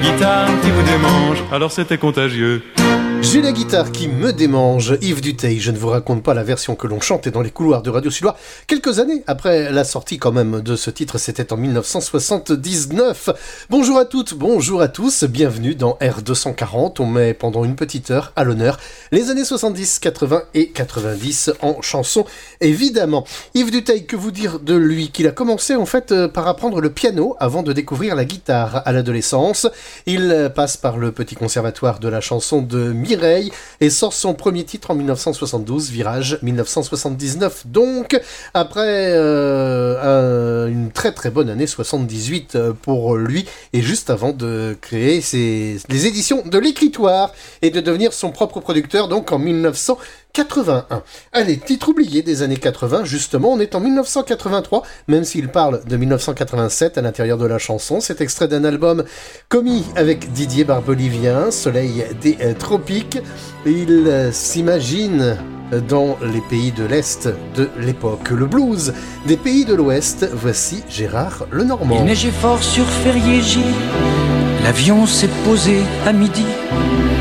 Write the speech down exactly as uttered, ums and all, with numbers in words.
Guitare qui vous démange, alors c'était contagieux. J'ai la guitare qui me démange, Yves Duteil. Je ne vous raconte pas la version que l'on chantait dans les couloirs de Radio Sud-Loire quelques années après la sortie quand même de ce titre, c'était en dix-neuf cent soixante-dix-neuf. Bonjour à toutes, bonjour à tous, bienvenue dans R deux cent quarante. On met pendant une petite heure à l'honneur les années soixante-dix, quatre-vingts et quatre-vingt-dix en chanson, évidemment. Yves Duteil, que vous dire de lui? Qu'il a commencé en fait par apprendre le piano avant de découvrir la guitare à l'adolescence. Il passe par le petit conservatoire de la chanson de Mireille et sort son premier titre en dix-neuf cent soixante-douze, Virage dix-neuf cent soixante-dix-neuf. Donc, après euh, un, une très très bonne année soixante-dix-huit pour lui, et juste avant de créer ses, les éditions de l'Écritoire et de devenir son propre producteur, donc en dix-neuf cent quatre-vingt-un. Allez, titre oublié des années quatre-vingts, justement, on est en dix-neuf cent quatre-vingt-trois, même s'il parle de dix-neuf cent quatre-vingt-sept à l'intérieur de la chanson. C'est extrait d'un album commis avec Didier Barbelivien, Soleil des euh, tropiques. Il euh, s'imagine dans les pays de l'Est de l'époque. Le blues des pays de l'Ouest, voici Gérard Lenormand. Il neigeait fort sur Ferrier-J, l'avion s'est posé à midi.